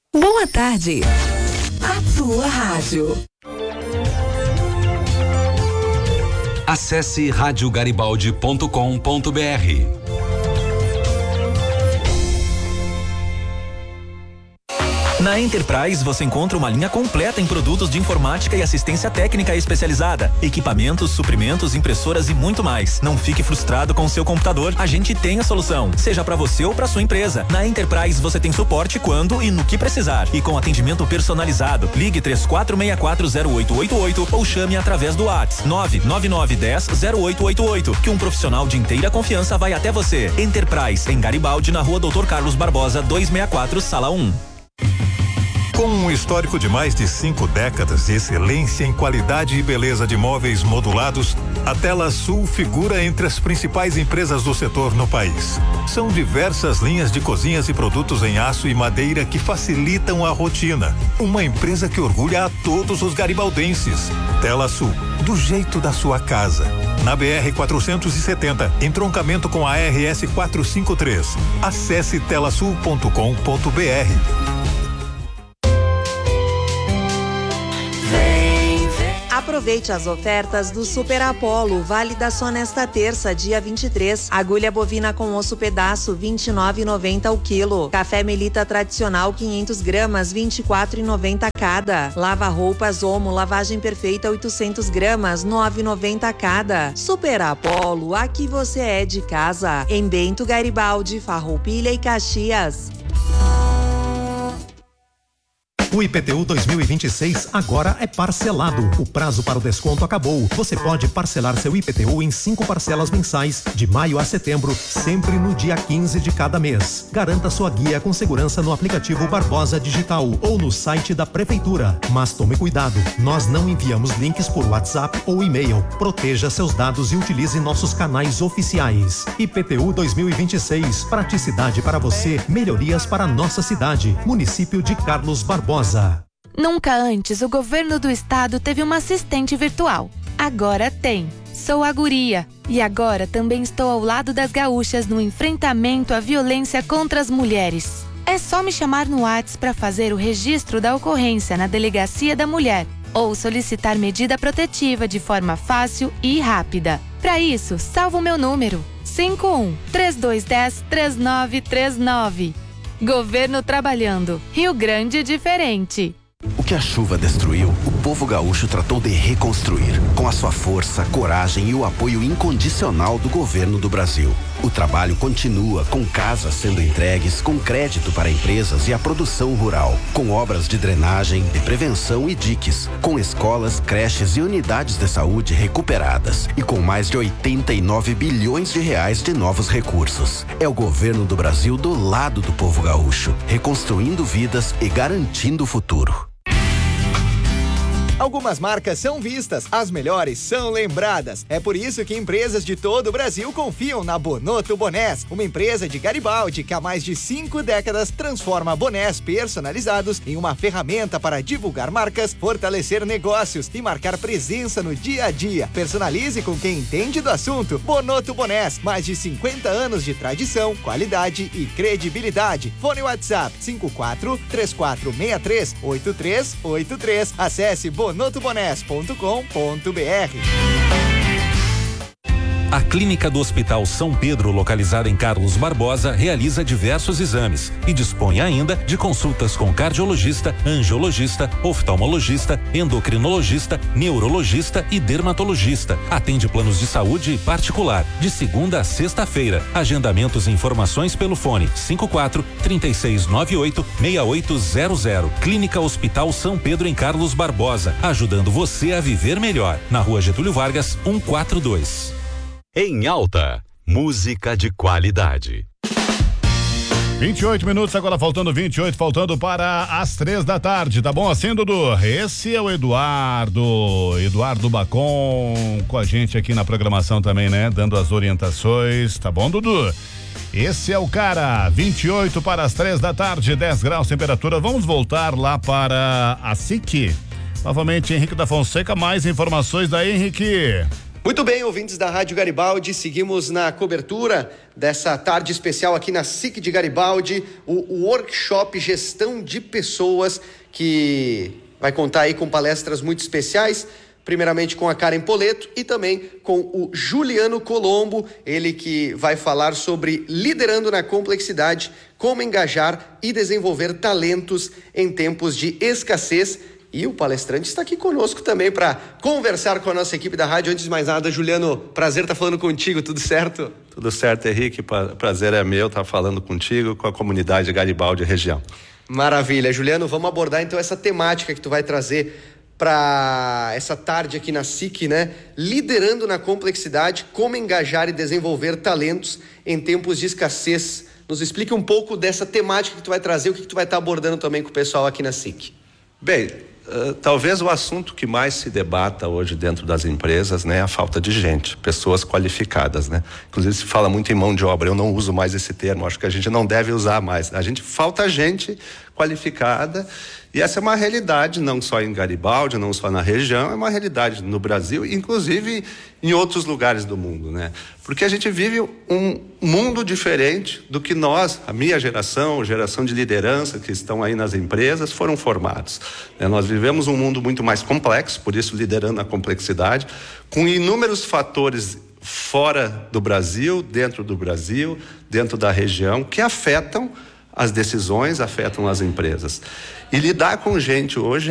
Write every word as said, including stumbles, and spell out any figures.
Boa tarde. A tua rádio. Acesse rádio garibaldi ponto com ponto br. Na Enterprise você encontra uma linha completa em produtos de informática e assistência técnica especializada, equipamentos, suprimentos, impressoras e muito mais. Não fique frustrado com o seu computador, a gente tem a solução, seja para você ou para sua empresa. Na Enterprise você tem suporte quando e no que precisar e com atendimento personalizado. Ligue três quatro seis quatro zero oito oito oito ou chame através do WhatsApp nove nove nove um zero zero oito oito oito, que um profissional de inteira confiança vai até você. Enterprise, em Garibaldi, na rua doutor Carlos Barbosa, duzentos e sessenta e quatro, sala um. Com um histórico de mais de cinco décadas de excelência em qualidade e beleza de móveis modulados, a Tela Sul figura entre as principais empresas do setor no país. São diversas linhas de cozinhas e produtos em aço e madeira que facilitam a rotina. Uma empresa que orgulha a todos os garibaldenses. Tela Sul, do jeito da sua casa. Na B R quatrocentos e setenta, entroncamento com a R S quatrocentos e cinquenta e três. Acesse telasul ponto com ponto br. Aproveite as ofertas do Super Apollo, válida só nesta terça, dia vinte e três. Agulha bovina com osso pedaço, vinte e nove reais e noventa centavos o quilo. Café Melita tradicional, quinhentas gramas, vinte e quatro reais e noventa centavos cada. Lava roupas Omo, lavagem perfeita, oitocentas gramas, nove reais e noventa centavos cada. Super Apollo, aqui você é de casa. Em Bento, Garibaldi, Farroupilha e Caxias. O I P T U dois mil e vinte e seis agora é parcelado. O prazo para o desconto acabou. Você pode parcelar seu I P T U em cinco parcelas mensais, de maio a setembro, sempre no dia quinze de cada mês. Garanta sua guia com segurança no aplicativo Barbosa Digital ou no site da Prefeitura. Mas tome cuidado, nós não enviamos links por WhatsApp ou e-mail. Proteja seus dados e utilize nossos canais oficiais. I P T U dois mil e vinte e seis, praticidade para você, melhorias para nossa cidade. Município de Carlos Barbosa. Nunca antes o governo do estado teve uma assistente virtual. Agora tem. Sou a Guria. E agora também estou ao lado das gaúchas no enfrentamento à violência contra as mulheres. É só me chamar no WhatsApp para fazer o registro da ocorrência na Delegacia da Mulher ou solicitar medida protetiva de forma fácil e rápida. Para isso, salva o meu número cinco um, três dois um zero, três nove três nove. Governo trabalhando. Rio Grande diferente. O que a chuva destruiu, o povo gaúcho tratou de reconstruir, com a sua força, coragem e o apoio incondicional do governo do Brasil. O trabalho continua, com casas sendo entregues, com crédito para empresas e a produção rural, com obras de drenagem, de prevenção e diques, com escolas, creches e unidades de saúde recuperadas e com mais de oitenta e nove bilhões de reais de novos recursos. É o governo do Brasil do lado do povo gaúcho, reconstruindo vidas e garantindo o futuro. Algumas marcas são vistas, as melhores são lembradas. É por isso que empresas de todo o Brasil confiam na Bonotto Bonés, uma empresa de Garibaldi que há mais de cinco décadas transforma bonés personalizados em uma ferramenta para divulgar marcas, fortalecer negócios e marcar presença no dia a dia. Personalize com quem entende do assunto. Bonotto Bonés, mais de cinquenta anos de tradição, qualidade e credibilidade. Fone WhatsApp cinco quatro, três quatro seis três, oito três oito três. Acesse bonotto bonés ponto com ponto br. A Clínica do Hospital São Pedro, localizada em Carlos Barbosa, realiza diversos exames e dispõe ainda de consultas com cardiologista, angiologista, oftalmologista, endocrinologista, neurologista e dermatologista. Atende planos de saúde particular, de segunda a sexta-feira. Agendamentos e informações pelo fone cinco quatro, três seis nove oito, seis oito zero zero. Clínica Hospital São Pedro em Carlos Barbosa, ajudando você a viver melhor. Na Rua Getúlio Vargas, cento e quarenta e dois. Em Alta, música de qualidade. vinte e oito minutos, agora faltando vinte e oito, faltando para as três da tarde, tá bom assim, Dudu? Esse é o Eduardo, Eduardo Bacon, com a gente aqui na programação também, né? Dando as orientações, tá bom, Dudu? Esse é o cara, vinte e oito para as três da tarde, dez graus temperatura. Vamos voltar lá para a S I C. Novamente, Henrique da Fonseca, mais informações da Henrique. Muito bem, ouvintes da Rádio Garibaldi, seguimos na cobertura dessa tarde especial aqui na S I C de Garibaldi, o workshop Gestão de Pessoas, que vai contar aí com palestras muito especiais, primeiramente com a Karen Poleto e também com o Juliano Colombo, ele que vai falar sobre liderando na complexidade, como engajar e desenvolver talentos em tempos de escassez. E o palestrante está aqui conosco também para conversar com a nossa equipe da rádio. Antes de mais nada, Juliano, prazer estar falando contigo, tudo certo? Tudo certo, Henrique, prazer é meu estar falando contigo, com a comunidade Garibaldi região. Maravilha, Juliano, vamos abordar então essa temática que tu vai trazer para essa tarde aqui na S I C, né? Liderando na complexidade, como engajar e desenvolver talentos em tempos de escassez. Nos explique um pouco dessa temática que tu vai trazer, o que tu vai estar abordando também com o pessoal aqui na S I C. Bem, uh, talvez o assunto que mais se debata hoje dentro das empresas, né, é a falta de gente, pessoas qualificadas, né? Inclusive se fala muito em mão de obra, eu não uso mais esse termo, acho que a gente não deve usar mais. A gente falta gente qualificada e essa é uma realidade não só em Garibaldi, não só na região, é uma realidade no Brasil, inclusive em outros lugares do mundo, né? Porque a gente vive um mundo diferente do que nós, a minha geração, a geração de liderança que estão aí nas empresas, foram formados. Né? Nós vivemos um mundo muito mais complexo, por isso liderando a complexidade, com inúmeros fatores fora do Brasil, dentro do Brasil, dentro da região, que afetam as decisões, afetam as empresas. E lidar com gente hoje